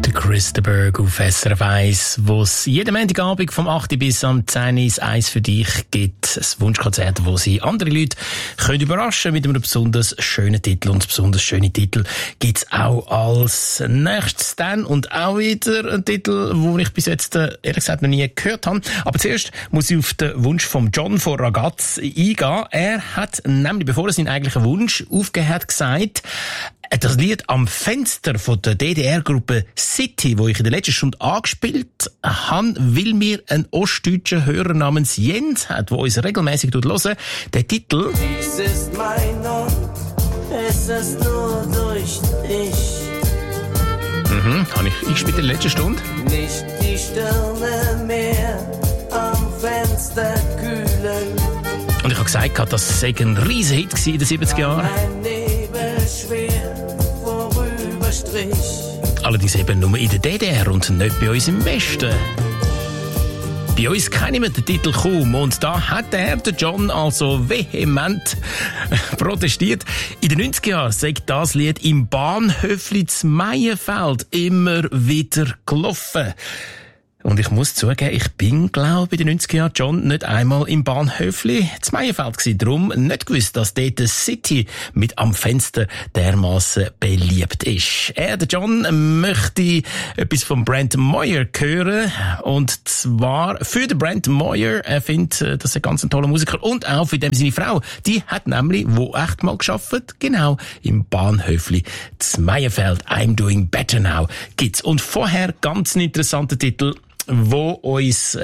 Chris de Burgh auf SRF 1, wo es jeden Montagabend vom 8 bis am 10 ins Eis für dich gibt. Ein Wunschkonzert, wo sie andere Leute können überraschen mit einem besonders schönen Titel. Und besonders schöne Titel gibt's auch als nächstes dann. Und auch wieder ein Titel, wo ich bis jetzt ehrlich gesagt noch nie gehört habe. Aber zuerst muss ich auf den Wunsch von John von Ragaz eingehen. Er hat nämlich, bevor er seinen eigentlichen Wunsch aufgegeben hat, gesagt, das Lied «Am Fenster» von der DDR-Gruppe City, wo ich in der letzten Stunde angespielt habe, weil mir ein ostdeutscher Hörer namens Jens hat, der uns regelmäßig hören. Der Titel Dies ist mein und es ist nur durch dich. Habe ich eingespielt in der letzten Stunde. Nicht die Sterne mehr am Fenster kühlen. Und ich habe gesagt, das sei ein riesen Hit in den 70er Jahren. Ein Nebel schwer vorüberstrich. Allerdings eben nur in der DDR und nicht bei uns im Westen. Bei uns kennen wir den Titel kaum und da hat der John also vehement protestiert. In den 90er Jahren sei das Lied im Bahnhöfli zu Meienfeld immer wieder gelaufen. Und ich muss zugeben, ich bin, glaube ich, in den 90er Jahren, John, nicht einmal im Bahnhöfli zu Meienfeld gewesen. Darum nicht gewusst, dass dort die City mit «Am Fenster» dermassen beliebt ist. Der John, möchte etwas von Brent Moyer hören. Und zwar für den Brent Moyer. Er findet, das ist ein ganz toller Musiker. Und auch für seine Frau. Die hat nämlich, wo echt mal gearbeitet, genau im Bahnhöfli zu Meienfeld. «I'm doing better now» gibt's. Und vorher ganz ein interessanter Titel, wo uns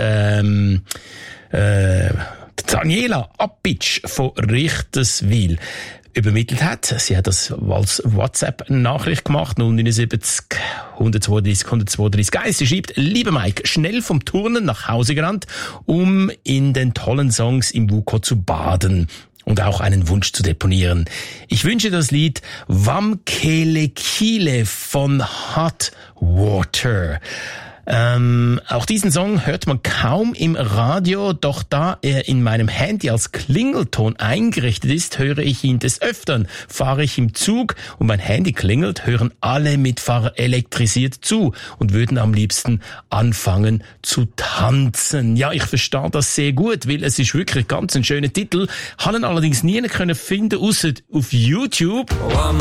Daniela Appitsch von Richterswil übermittelt hat. Sie hat das als WhatsApp-Nachricht gemacht, 079 132 132. Sie schreibt, lieber Mike, schnell vom Turnen nach Hause gerannt, um in den tollen Songs im WUKO zu baden und auch einen Wunsch zu deponieren. Ich wünsche das Lied Wamkele Kile von Hot Water. Auch diesen Song hört man kaum im Radio, doch da er in meinem Handy als Klingelton eingerichtet ist, höre ich ihn des Öfteren. Fahre ich im Zug und mein Handy klingelt, hören alle Mitfahrer elektrisiert zu und würden am liebsten anfangen zu tanzen. Ja, ich verstehe das sehr gut, weil es ist wirklich ganz ein schöner Titel. Habe ihn allerdings nie können finden, außer auf YouTube. One